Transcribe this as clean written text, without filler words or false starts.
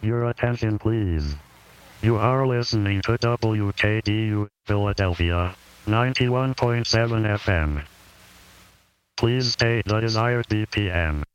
Your attention, please. You are listening to WKDU, Philadelphia, 91.7 FM. Please state the desired BPM.